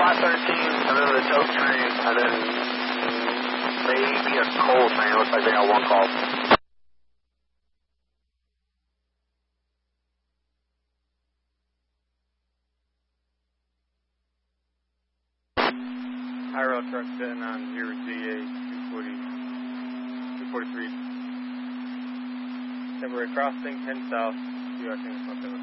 513, and then the tow train, and then maybe a coal train. Looks like they got one call. High rail truck sitting on 0GA 243. Temporary crossing, 10 south, 2 I think something.